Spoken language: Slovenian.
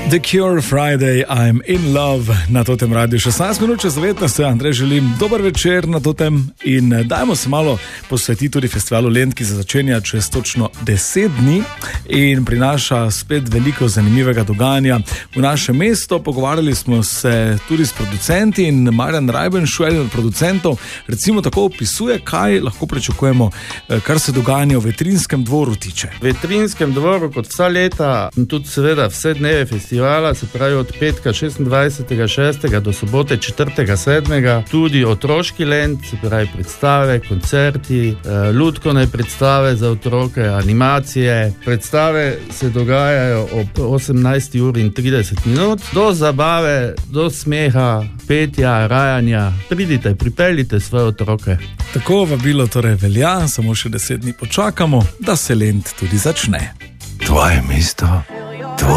The Cure, Friday, I'm in love na totem radiju. 16 minut čez 19, Andrej, želim dober večer na totem in dajmo se malo posvetiti tudi festivalu Lent, ki se začenja čez točno 10 dni in prinaša spet veliko zanimivega dogajanja v naše mesto. Pogovarjali smo se tudi s producenti in Marjan Rajbenšu, eden od producentov, recimo tako opisuje, kaj lahko pričakujemo, kar se dogajanja v Vetrinskem dvoru tiče. V Vetrinskem dvoru kot vsa leta in tudi seveda vse dneve festivala, se pravi od petka 26.6. do sobote 4.7. tudi otroški Lent, se pravi predstave, koncerti, lutkovne predstave za otroke, animacije. Predstave se dogajajo ob 18:30, do zabave, do smeha, petja, rajanja. Pridite, pripeljite svoje otroke. Tako vabilo torej velja, samo še 10 dni počakamo, da se Lent tudi začne. Tvoje mesto.